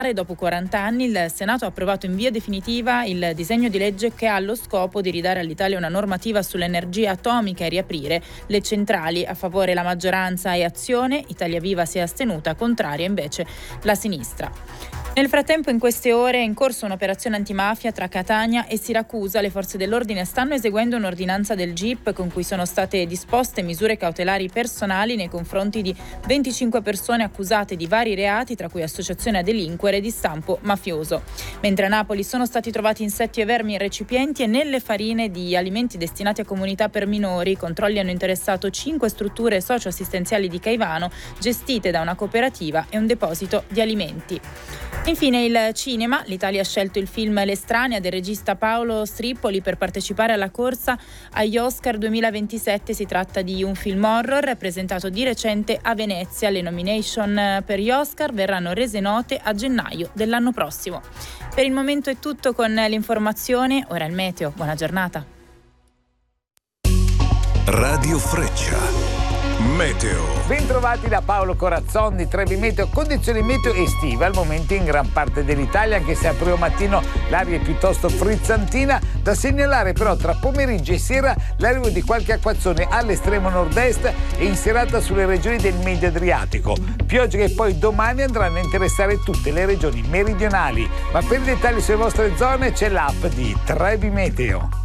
Dopo 40 anni il Senato ha approvato in via definitiva il disegno di legge che ha lo scopo di ridare all'Italia una normativa sull'energia atomica e riaprire le centrali. A favore la maggioranza e Azione, Italia Viva si è astenuta, contraria invece la sinistra. Nel frattempo, in queste ore è in corso un'operazione antimafia tra Catania e Siracusa. Le forze dell'ordine stanno eseguendo un'ordinanza del GIP con cui sono state disposte misure cautelari personali nei confronti di 25 persone accusate di vari reati, tra cui associazione a delinquere di stampo mafioso. Mentre a Napoli sono stati trovati insetti e vermi in recipienti e nelle farine di alimenti destinati a comunità per minori. I controlli hanno interessato 5 strutture socioassistenziali di Caivano, gestite da una cooperativa e un deposito di alimenti. Infine il cinema. L'Italia ha scelto il film L'estranea del regista Paolo Strippoli per partecipare alla corsa agli Oscar 2027. Si tratta di un film horror presentato di recente a Venezia. Le nomination per gli Oscar verranno rese note a gennaio dell'anno prossimo. Per il momento è tutto con l'informazione. Ora il meteo. Buona giornata. Radio Freccia. Meteo. Bentrovati da Paolo Corazzon di Trevi Meteo. Condizioni meteo estive al momento in gran parte dell'Italia, anche se al primo mattino l'aria è piuttosto frizzantina. Da segnalare però tra pomeriggio e sera l'arrivo di qualche acquazzone all'estremo nord-est e in serata sulle regioni del medio Adriatico. Piogge che poi domani andranno a interessare tutte le regioni meridionali. Ma per i dettagli sulle vostre zone c'è l'app di Trevi Meteo.